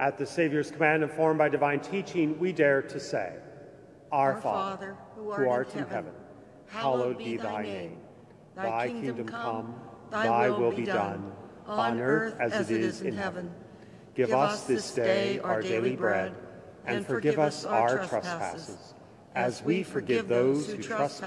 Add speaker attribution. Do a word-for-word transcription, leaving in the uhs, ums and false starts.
Speaker 1: At the Savior's command, informed by divine teaching, we dare to say, Our,
Speaker 2: Our
Speaker 1: Father, who art in heaven, hallowed be thy name. Thy kingdom come, thy will be done, on earth as it is in heaven. Give us this day our daily bread, and forgive us our trespasses, as we forgive those who trespass